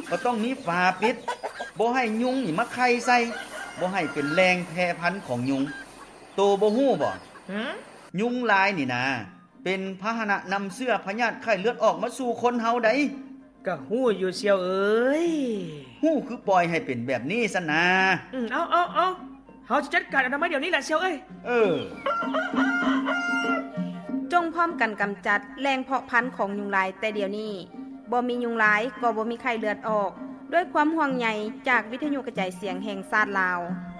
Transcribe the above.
ก็ต้องมีฝาปิดบ่ให้ยุงนี่มาไข่ใส่บ่ให้เป็นแรงแพร่พันธุ์ของยุงโตบ่ฮู้บ่ยุงลายนี่นะเป็นพาหนะนำเสื้อพยาธิไข้เลือดออกมาสู่คนเฮาได้ก็ฮู้อยู่เชียวเอ้ยฮู้คือปล่อยให้เป็นแบบนี้ซะนะเอาเฮาจะจัดการอนามัยเดี๋ยวนี้แหละเชียวเอ้ยจงพร้อมกันกำจัดแรงเพาะพันธุ์ของยุงลายแต่เดี๋ยวนี้บ่มียุงลายก็บ่มีไข้เลือดออกด้วยความห่วงใยจากวิทยุกระจายเสียงแห่งชาติลาว